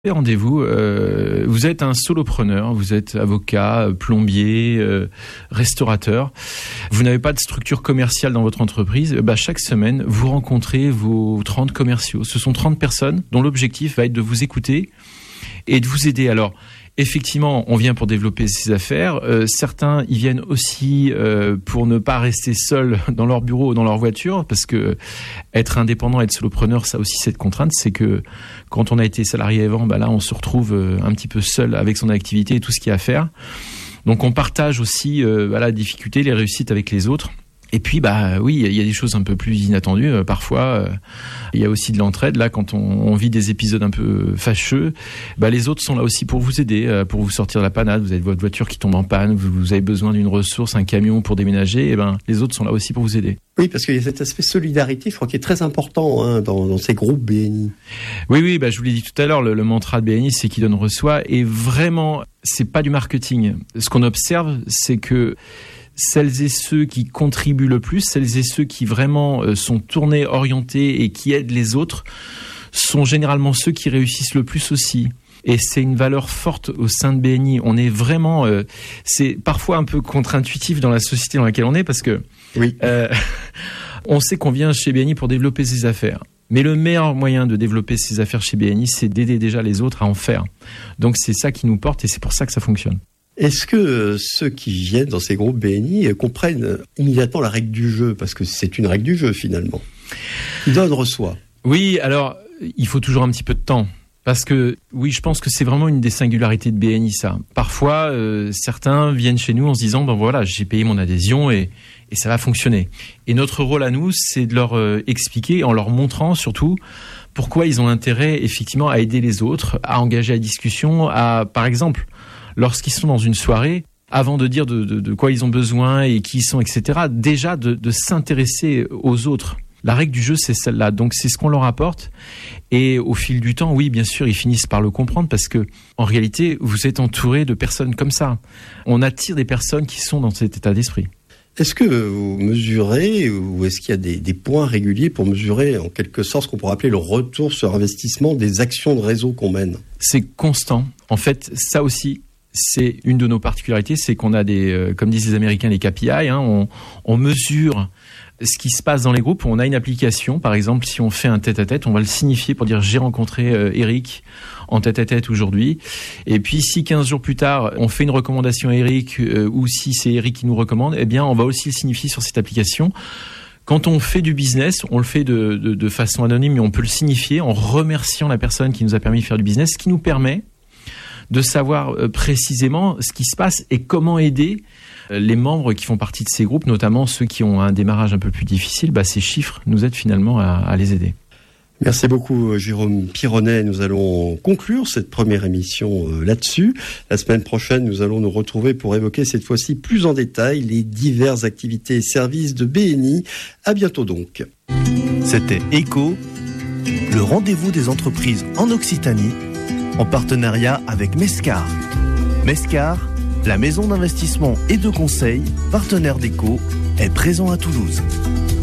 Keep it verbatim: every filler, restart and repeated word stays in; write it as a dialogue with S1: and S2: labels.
S1: Rendez-vous, euh, vous êtes un solopreneur, vous êtes avocat, plombier, euh, restaurateur, vous n'avez pas de structure commerciale dans votre entreprise, bah chaque semaine, vous rencontrez vos trente commerciaux. Ce sont trente personnes dont l'objectif va être de vous écouter et de vous aider. Alors, effectivement, on vient pour développer ses affaires. Euh, certains, ils viennent aussi euh, pour ne pas rester seuls dans leur bureau ou dans leur voiture, parce que être indépendant, être solopreneur, ça a aussi cette contrainte, c'est que quand on a été salarié avant, bah là, on se retrouve euh, un petit peu seul avec son activité et tout ce qu'il y a à faire. Donc, on partage aussi euh, bah, la difficulté, les réussites avec les autres. Et puis, bah oui, il y a des choses un peu plus inattendues. Euh, parfois, euh, il y a aussi de l'entraide. Là, quand on, on vit des épisodes un peu fâcheux, bah les autres sont là aussi pour vous aider, euh, pour vous sortir de la panade. Vous avez votre voiture qui tombe en panne, vous, vous avez besoin d'une ressource, un camion pour déménager. Et ben, les autres sont là aussi pour vous aider.
S2: Oui, parce qu'il y a cet aspect solidarité, je crois, qui est très important hein, dans, dans ces groupes B N I.
S1: Oui, oui, bah je vous l'ai dit tout à l'heure, le, le mantra de B N I, c'est qui donne reçoit. Et vraiment, c'est pas du marketing. Ce qu'on observe, c'est que celles et ceux qui contribuent le plus, celles et ceux qui vraiment sont tournés, orientés et qui aident les autres, sont généralement ceux qui réussissent le plus aussi. Et c'est une valeur forte au sein de B N I. On est vraiment, euh, c'est parfois un peu contre-intuitif dans la société dans laquelle on est, parce que oui. euh, on sait qu'on vient chez B N I pour développer ses affaires. Mais le meilleur moyen de développer ses affaires chez B N I, c'est d'aider déjà les autres à en faire. Donc c'est ça qui nous porte et c'est pour ça que ça fonctionne.
S2: Est-ce que ceux qui viennent dans ces groupes B N I comprennent immédiatement la règle du jeu? Parce que c'est une règle du jeu, finalement. Donne, reçoit.
S1: Oui, alors, il faut toujours un petit peu de temps. Parce que, oui, je pense que c'est vraiment une des singularités de B N I, ça. Parfois, euh, certains viennent chez nous en se disant, ben voilà, j'ai payé mon adhésion et, et ça va fonctionner. Et notre rôle à nous, c'est de leur euh, expliquer, en leur montrant surtout, pourquoi ils ont intérêt, effectivement, à aider les autres, à engager la discussion, à, par exemple, lorsqu'ils sont dans une soirée, avant de dire de, de, de quoi ils ont besoin et qui ils sont, et cetera, déjà de, de s'intéresser aux autres. La règle du jeu, c'est celle-là. Donc, c'est ce qu'on leur apporte. Et au fil du temps, oui, bien sûr, ils finissent par le comprendre parce que, en réalité, vous êtes entouré de personnes comme ça. On attire des personnes qui sont dans cet état d'esprit.
S2: Est-ce que vous mesurez ou est-ce qu'il y a des, des points réguliers pour mesurer en quelque sorte ce qu'on pourrait appeler le retour sur investissement des actions de réseau qu'on mène? C'est
S1: constant. En fait, ça aussi, c'est une de nos particularités, c'est qu'on a des, euh, comme disent les Américains, les K P I, hein, on, on mesure ce qui se passe dans les groupes. On a une application, par exemple, si on fait un tête-à-tête, on va le signifier pour dire j'ai rencontré euh, Eric en tête-à-tête aujourd'hui. Et puis si quinze jours plus tard, on fait une recommandation à Eric euh, ou si c'est Eric qui nous recommande, eh bien on va aussi le signifier sur cette application. Quand on fait du business, on le fait de, de, de façon anonyme, mais on peut le signifier en remerciant la personne qui nous a permis de faire du business, ce qui nous permet de savoir précisément ce qui se passe et comment aider les membres qui font partie de ces groupes, notamment ceux qui ont un démarrage un peu plus difficile. Bah, ces chiffres nous aident finalement à, à les aider.
S2: Merci beaucoup Jérôme Pironnet. Nous allons conclure cette première émission là-dessus. La semaine prochaine, nous allons nous retrouver pour évoquer cette fois-ci plus en détail les diverses activités et services de B N I. À bientôt donc.
S3: C'était Echo, le rendez-vous des entreprises en Occitanie, en partenariat avec Mescar. Mescar, la maison d'investissement et de conseil, partenaire d'Echo, est présent à Toulouse.